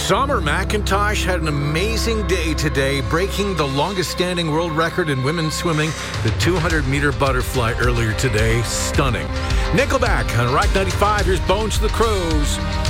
Summer McIntosh had an amazing day today, breaking the longest-standing world record in women's swimming, the 200-meter butterfly earlier today. Stunning. Nickelback on Rock 95. Here's Bones to the Crows.